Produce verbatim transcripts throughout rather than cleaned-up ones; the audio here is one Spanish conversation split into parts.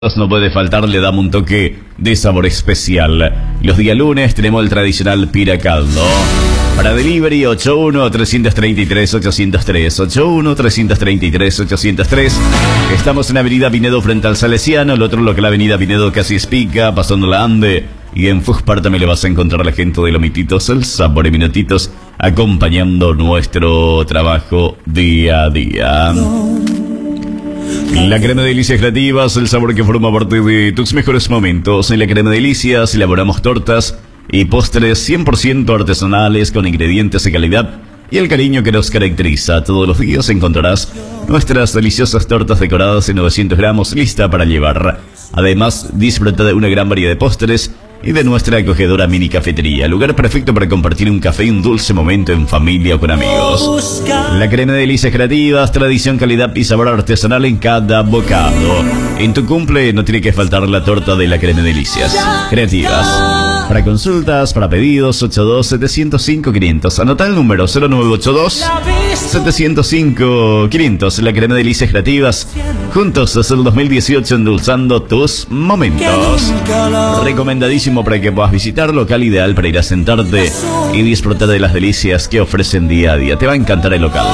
No puede faltar, le damos un toque de sabor especial. Los días lunes tenemos el tradicional piracaldo. Para delivery, ocho uno, tres tres tres, ocho cero tres, ocho uno, tres tres tres, ocho cero tres. Estamos en Avenida Vinedo frente al Salesiano, el otro local Avenida Vinedo casi Espica, pasando la Ande. Y en Fuspar también le vas a encontrar a la gente de los mititos, el sabor y minutitos, acompañando nuestro trabajo día a día. La crema de delicias creativas, el sabor que forma parte de tus mejores momentos. En la crema de delicias elaboramos tortas y postres cien por ciento artesanales con ingredientes de calidad y el cariño que nos caracteriza. Todos los días encontrarás nuestras deliciosas tortas decoradas en novecientos gramos, lista para llevar. Además, disfruta de una gran variedad de postres y de nuestra acogedora mini cafetería, lugar perfecto para compartir un café y un dulce momento en familia o con amigos. La crema de delicias creativas, tradición, calidad y sabor artesanal en cada bocado. En tu cumple no tiene que faltar la torta de la crema de delicias creativas. Para consultas, para pedidos, ocho dos, siete cero cinco, quinientos. Anota el número cero nueve ocho dos, siete cero cinco, quinientos. La crema de delicias creativas. Juntos desde el dos mil dieciocho, endulzando tus momentos. Recomendadísimo para que puedas visitar, local ideal para ir a sentarte y disfrutar de las delicias que ofrecen día a día. Te va a encantar el local.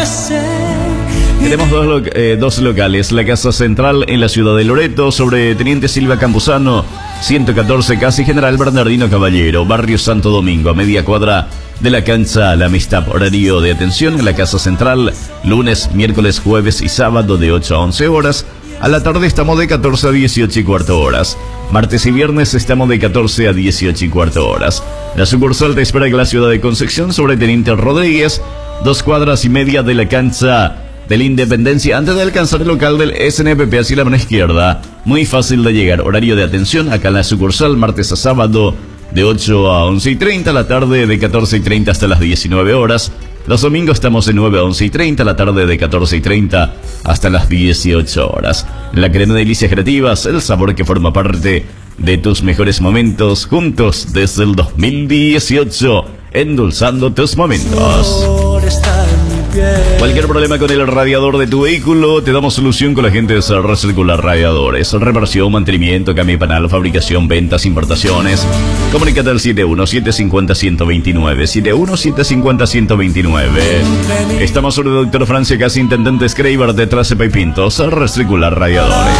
Tenemos dos, lo, eh, dos locales. La Casa Central en la ciudad de Loreto, sobre Teniente Silva Campuzano, ciento catorce, casi General Bernardino Caballero, barrio Santo Domingo, a media cuadra de la cancha La Amistad. Horario de atención en la Casa Central, lunes, miércoles, jueves y sábado de ocho a once horas. A la tarde estamos de catorce a dieciocho y cuarto horas. Martes y viernes estamos de catorce a dieciocho y cuarto horas. La sucursal te espera en la ciudad de Concepción, sobre Teniente Rodríguez, dos cuadras y media de la cancha de la Independencia, antes de alcanzar el local del S N P P hacia la mano izquierda. Muy fácil de llegar. Horario de atención acá en la sucursal, martes a sábado de ocho a once y treinta, la tarde de catorce y treinta hasta las diecinueve horas. Los domingos estamos de nueve a once y treinta, la tarde de catorce y treinta hasta las dieciocho horas. La crema de delicias creativas, el sabor que forma parte de tus mejores momentos, juntos desde el dos mil dieciocho, endulzando tus momentos. Cualquier problema con el radiador de tu vehículo, te damos solución con la gente de Serra Circular Radiadores. Reparación, mantenimiento, cambio de panal, fabricación, ventas, importaciones. Comunícate al siete uno siete cinco cero, uno cero dos nueve, siete uno siete cinco cero, uno cero dos nueve. Estamos sobre Doctor Francia, casi Intendente Schreiber, detrás de Pinto, Serra Circular Radiadores.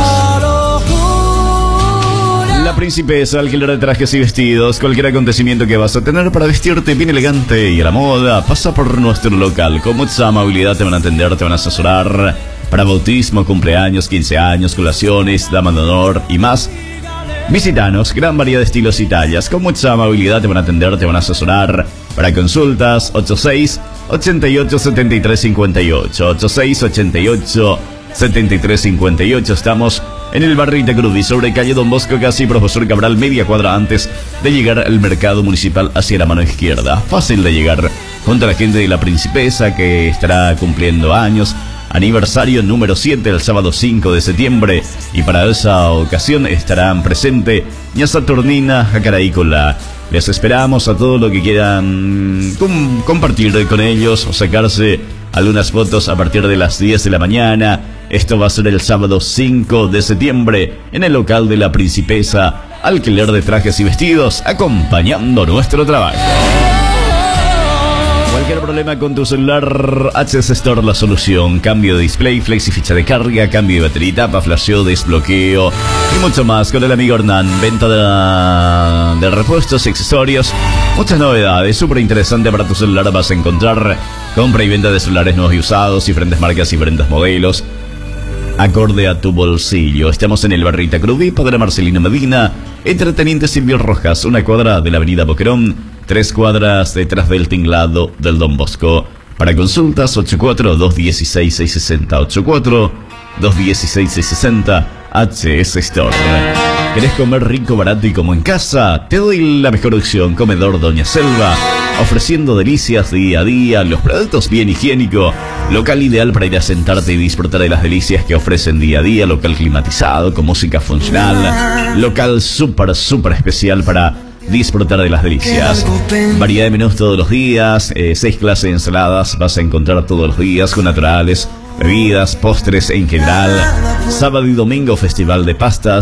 La Principesa, alquiler de trajes y vestidos. Cualquier acontecimiento que vas a tener para vestirte bien elegante y a la moda, pasa por nuestro local. Con mucha amabilidad te van a atender, te van a asesorar para bautismo, cumpleaños, quince años, colaciones, dama de honor y más. Visítanos, gran variedad de estilos y tallas. Con mucha amabilidad te van a atender, te van a asesorar para consultas. Ocho seis, ochenta y ocho, setenta y tres, cincuenta y ocho, ocho seis, ochenta y ocho, setenta y tres, cincuenta y ocho. Estamos en el barrio Itacruz, sobre calle Don Bosco, casi Profesor Cabral, media cuadra antes de llegar al mercado municipal hacia la mano izquierda. Fácil de llegar, junto a la gente de La Principesa, que estará cumpliendo años. Aniversario número siete, el sábado cinco de septiembre. Y para esa ocasión estarán presentes ña Saturnina Jacaraícola. Les esperamos a todos los que quieran com compartir con ellos o sacarse algunas fotos a partir de las diez de la mañana. Esto va a ser el sábado cinco de septiembre en el local de La Principesa. Alquiler de trajes y vestidos, acompañando nuestro trabajo. Cualquier problema con tu celular, H S Store la solución. Cambio de display, flexi ficha de carga, cambio de batería, tapa, flasheo, desbloqueo y mucho más con el amigo Hernán. Venta de, de repuestos y accesorios. Muchas novedades, súper interesante para tu celular. Vas a encontrar compra y venta de celulares nuevos y usados, diferentes marcas y diferentes modelos, acorde a tu bolsillo. Estamos en el barrio Itacruz, Padre Marcelino Medina, entre Teniente Silvio Rojas, una cuadra de la avenida Boquerón, tres cuadras detrás del tinglado del Don Bosco. Para consultas, ocho cuatro, dos uno seis, seis seis cero cero, ocho cuatro, dos uno seis, seis seis cero cero, H S Store. ¿Querés comer rico, barato y como en casa? Te doy la mejor opción, Comedor Doña Selva, ofreciendo delicias día a día, los productos bien higiénicos, local ideal para ir a sentarte y disfrutar de las delicias que ofrecen día a día, local climatizado, con música funcional, local súper, súper especial para disfrutar de las delicias. Variedad de menús todos los días, eh, seis clases de ensaladas vas a encontrar todos los días, con naturales, bebidas, postres en general. Sábado y domingo, festival de pastas.